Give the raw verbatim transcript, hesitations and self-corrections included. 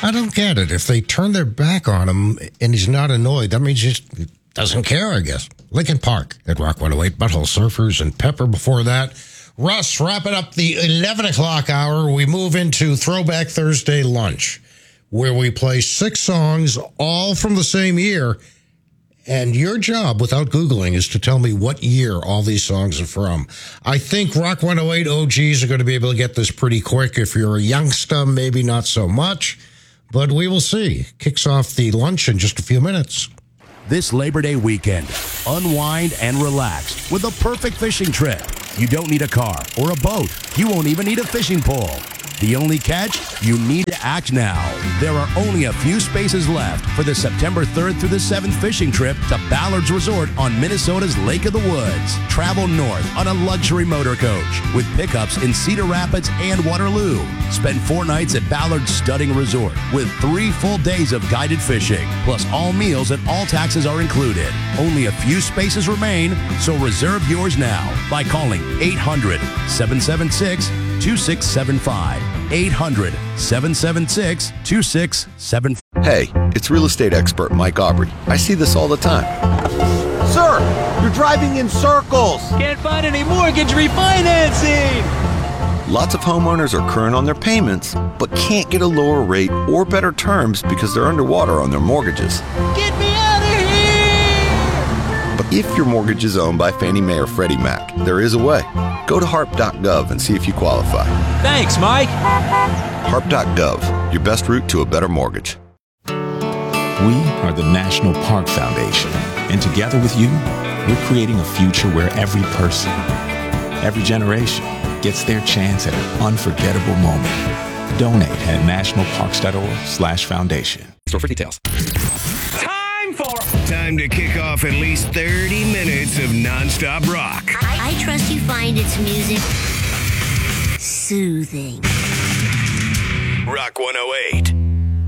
I don't get it. If they turn their back on him and he's not annoyed, that means he just doesn't care, I guess. Linkin Park at Rock one oh eight, Butthole Surfers, and Pepper before that. Russ, wrapping up the eleven o'clock hour, we move into Throwback Thursday lunch, where we play six songs, all from the same year. And your job, without Googling, is to tell me what year all these songs are from. I think Rock one oh eight O Gs are going to be able to get this pretty quick. If you're a youngster, maybe not so much. But we will see. Kicks off the lunch in just a few minutes. This Labor Day weekend, unwind and relax with a perfect fishing trip. You don't need a car or a boat. You won't even need a fishing pole. The only catch? You need to act now. There are only a few spaces left for the September third through the seventh fishing trip to Ballard's Resort on Minnesota's Lake of the Woods. Travel north on a luxury motor coach with pickups in Cedar Rapids and Waterloo. Spend four nights at Ballard's Stunning Resort with three full days of guided fishing, plus all meals and all taxes are included. Only a few spaces remain, so reserve yours now by calling eight hundred, seven seven six, two six seven five. eight hundred, seven seven six, two six seven five. Hey, it's real estate expert Mike Aubrey. I see this all the time. Sir, you're driving in circles. Can't find any mortgage refinancing. Lots of homeowners are current on their payments, but can't get a lower rate or better terms because they're underwater on their mortgages. Get me out of here! But if your mortgage is owned by Fannie Mae or Freddie Mac, there is a way. Go to harp dot gov and see if you qualify. Thanks, Mike. harp dot gov, your best route to a better mortgage. We are the National Park Foundation, and together with you, we're creating a future where every person, every generation, gets their chance at an unforgettable moment. Donate at nationalparks.org slash foundation. Store for details. Time for... Time to kick off at least thirty minutes of nonstop rock. I, I trust you find its music soothing. Rock one oh eight.